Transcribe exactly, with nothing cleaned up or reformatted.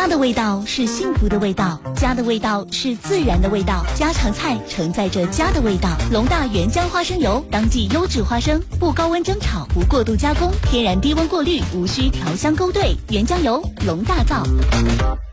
的味道是幸福的味道，家的味道是自然的味道，家常菜承载着家的味道。龙大原浆花生油，当季优质花生，不高温蒸炒，不过度加工，天然低温过滤，无需调香勾兑。原浆油，龙大造。